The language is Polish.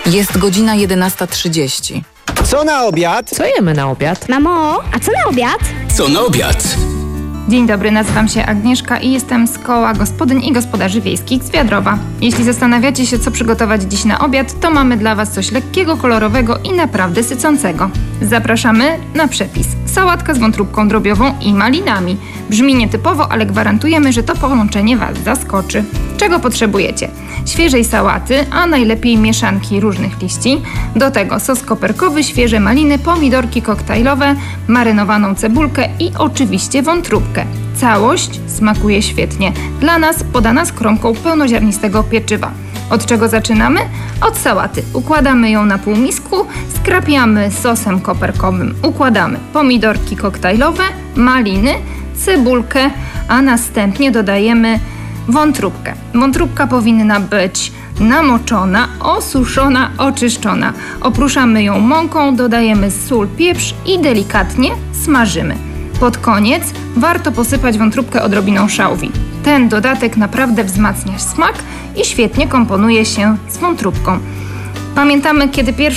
Jest godzina 11:30. Co na obiad? Co jemy na obiad? Mamo, a co na obiad? Co na obiad? Dzień dobry, nazywam się Agnieszka i jestem z Koła Gospodyń i Gospodarzy Wiejskich z Wiadrowa. Jeśli zastanawiacie się, co przygotować dziś na obiad, to mamy dla Was coś lekkiego, kolorowego i naprawdę sycącego. Zapraszamy na przepis. Sałatka z wątróbką drobiową i malinami. Brzmi nietypowo, ale gwarantujemy, że to połączenie Was zaskoczy. Czego potrzebujecie? Świeżej sałaty, a najlepiej mieszanki różnych liści. Do tego sos koperkowy, świeże maliny, pomidorki koktajlowe, marynowaną cebulkę i oczywiście wątróbkę. Całość smakuje świetnie. Dla nas podana z kromką pełnoziarnistego pieczywa. Od czego zaczynamy? Od sałaty. Układamy ją na półmisku, skrapiamy sosem koperkowym. Układamy pomidorki koktajlowe, maliny, cebulkę, a następnie dodajemy wątróbkę. Wątróbka powinna być namoczona, osuszona, oczyszczona. Oprószamy ją mąką, dodajemy sól, pieprz i delikatnie smażymy. Pod koniec warto posypać wątróbkę odrobiną szałwi. Ten dodatek naprawdę wzmacnia smak i świetnie komponuje się z wątróbką. Pamiętamy, kiedy pierwszy